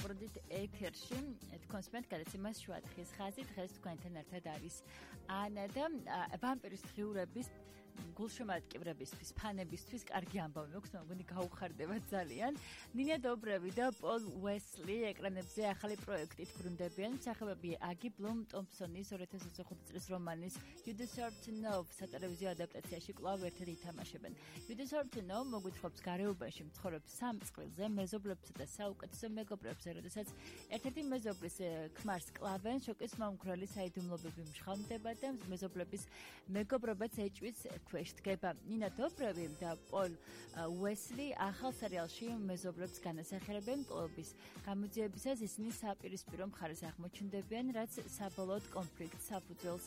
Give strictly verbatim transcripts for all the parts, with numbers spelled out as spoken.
დავუბრუნდით ეთერში თქვენს გადაცემას შუადღის ხაზი. დღეს თქვენთან ერთად არის ანა და ვამპირის დღიურების გულშემატკივრებისთვის, ფანებისთვის კარგი ამბავი მაქვს, მეგონი გაუხარდება ძალიან. ნინა დობრევი და პოლ უესლი ეკრანებზე ახალი პროექტით ბრუნდებიან. მსახიობები აგი ბლუმ ტომპსონის ორი ათას ოცდახუთი წლის რომანის You Deserve to Know სატელევიზიო ადაპტაციაში კვლავ ერთად ითამაშებენ. You Deserve to Know მოგვითხრობს გარეუბანში მცხოვრებ სამ წყვილზე, მეზობლებსა და საუკეთესო მეგობრებზე, როდესაც ერთ-ერთი მეზობლის ქმარს კლავენ, შოკის მომხრალი საიდუმლოები მშხამდება და მეზობლების მეგობრობაც ეჭვის ქვეშ დგება. ნინა დობრევი და პოლ უესლი ახალ სერიალში მეზობლებს განასახიერებენ. კლუბის გამოძიებისას ისინი საპირისპირო მხარეს აღმოჩნდებიან, რაც საბოლოოდ კონფლიქტს საფუძველს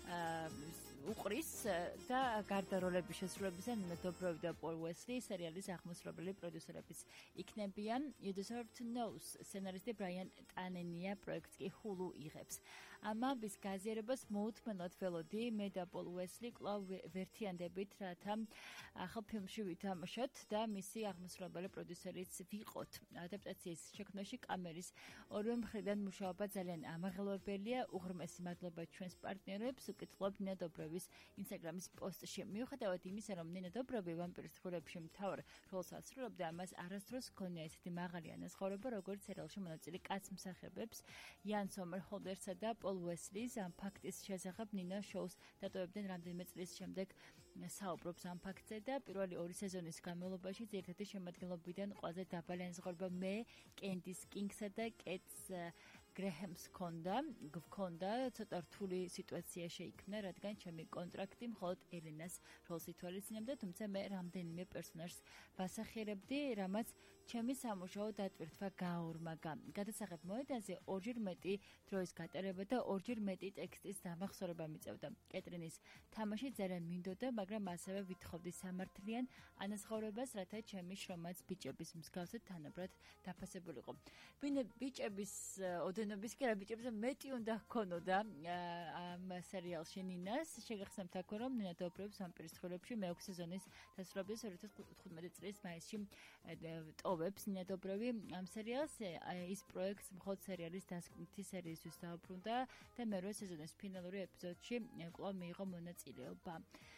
უყრის და გარდა როლების შესრულებისა ნინა დობრევი და პოლ უესლი სერიალის აღმასრულებელი პროდიუსერებიც იქნებიან. You Deserve to Know სცენარისტი ბრაიან ტანენია პროექტს კი Hulu იღებს. ამის გაზიარებას მოუთმენლად ველოდი მე და პოლ უესლი კვლავ ვერთიანდებით, რათა ახალ ფილმში ვითამაშოთ და მისი აღმასრულებელი პროდიუსერიც ვიყოთ. ადაპტაციის შექმნაში კამერის ორივე მხრიდან მუშაობა ძალიან ამაღელვებელია. უღრმესი მადლობა ჩვენს პარტნიორებს, უკითხულობ ნინა დობრევის ინსტაგრამის პოსტში. მიუხედავად იმისა, რომ ნინა დობრევი ვამპირის დღიურებში მთავარ როლს ასრულებდა, ამას არასდროს ჰქონია ისეთი მაღალი ანაზღაურება, როგორც სერიალში მონაწილე კაცმსახიობებს იან სომერჰოლდერსა და პოლ უესლის. ამ ფაქტის შესახებ ნინა შოუს დატოვებდნენ რამდენიმე წლის შემდეგ საუბრობს ამ ფაქტზე და პირველი ორი სეზონის განმავლობაში ერთ-ერთი შემადგენლობიდან ყველაზე დაბალი ანაზღაურება მე, კენდის კინგსა და კეტს გრეჰემს ქონდა, გქონდა ცოტა რთული სიტუაცია შეიქმნა, რადგან ჩემი კონტრაქტი მხოლოდ ელენას როლს ითვალისწინებდა, თუმცა მე რამდენიმე პერსონაჟს ვასახიერებდი, რამაც ჩემი სამუშაო დატვირთვა გააორმაგა. გადასაღებ მოედანზე ორჯერ მეტი დროის გატარება და ორჯერ მეტი ტექსტის დამახსოვრება მიწევდა. კეტრინის თამაში ძალიან მინდოდა, მაგრამ ასევე ვითხოვდი სამართლიან ანაზღაურებას, რათა ჩემი შრომაც ბიჭების მსგავსად თანაბრად დაფასებულიყო. ვინე ბიჭების ოდენობის კი რა ბიჭებზე მეტი უნდა ჰქონოდა ამ სერიალში ნინას. შეგახსენებთ აქ რომ ნინა დობრევს ვამპირის დღიურებში მეოთხე სეზონის დასრულების ორი ათას თხუთმეტი წლის მაისში ტოვებს ნინა დობრევი ამ სერიალს. ის პროექტს მხოლოდ სერიალის დასკვნითი სერიისთვის დაუბრუნდა და მერვე სეზონის ფინალური ეპიზოდში კვლავ მიიღო მონაწილეობა.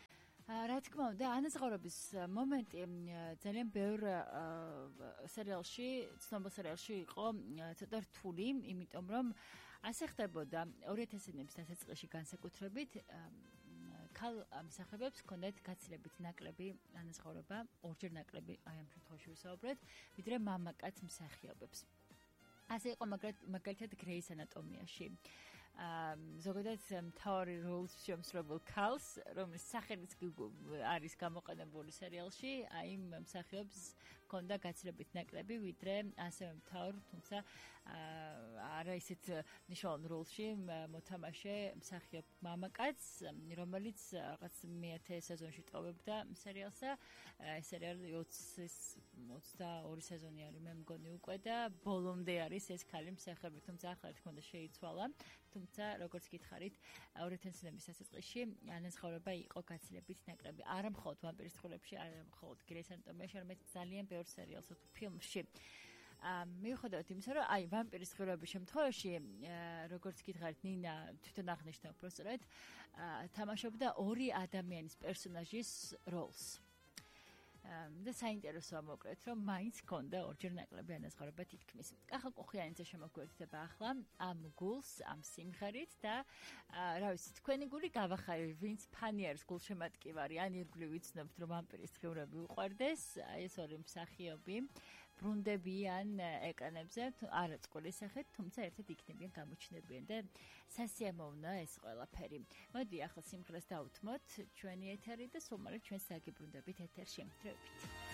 რა თქმა უნდა, ანაზღაურების მომენტი ძალიან ბევრ სერიალში, ცნობილ სერიალში იყო ცოტა რთული, იმიტომ რომ ასე ხდებოდა ორი ათასიანების დასაწყისში განსაკუთრებით ქალ მსახიობებს ჰქონდათ გაცილებით ნაკლები ანაზღაურება, ორჯერ ნაკლები აი ამ შემთხვევაში ვისაუბრეთ, ვიდრე მამაკაც მსახიობებს. ასე იყო მაგალითად გრეის ანატომიაში. ზოგადად მთავარი როლს შემსრულებელ ქალს, რომლის სახელიც არის გამოყენებული სერიალში, აი მსახიობს ჰქონდა გაცილებით ნაკლები, ვიდრე ასევე მთავარ, თუმცა არა ისეთ მნიშვნელოვან როლში მოთამაშე მსახიობ მამაკაც, რომელიც რაღაც მეათე სეზონში ტოვებდა სერიალსა. სერიალი ოცდაორი სეზონი არის, მე მგონი უკვე და ბოლომდე არის ეს ქალი მსახიობი, თუმცა ახლა თქმა უნდა შეიცვალა. თუმცა როგორც გითხარით, ორი ათასიანების დასაწყისში ანაზღაურება იყო გაცილებით ნაკლები. არა მხოლოდ ვამპირის დღიურებში, არა მხოლოდ გრეის ანატომიაში, არამედ ძალიან ბევრ სერიალსა თუ ფილმში. მიუხედავად იმისა, რომ აი ვამპირის დღიურების შემთხვევაში, როგორც გითხარით, ნინა თვითონ აღნიშნა უბრალოდ თამაშობდა ორი ადამიანის პერსონაჟის როლს. და საინტერესოა მოკლედ, რომ მაინც ჰქონდა ორჯერ ნაკლები ანაზღაურება თითქმის. კახა ყუხიანიძე შემოგვერთდება ახლა ამ გულს, ამ სიმღერით და რა ვიცი, თქვენი გული გავახარებ, ვინც ფანი არის გულშემატკივარი, ან ირგვლივ იცნობთ, რომ ვამპირის დღიურები უყვარდეს, აი ეს ორი მსახიობი ბრუნდებიან ეკრანებზე, არა წყვილის სახით, თუმცა ერთად იქნებიან, გამოჩნდებიან და სასიამოვნოა ეს ყველაფერი. მოდი ახლა სიმღერას დავუთმოთ ჩვენი ეთერი და სულ მალე ჩვენს დაგიბრუნდებით ეთერში. Tröpit.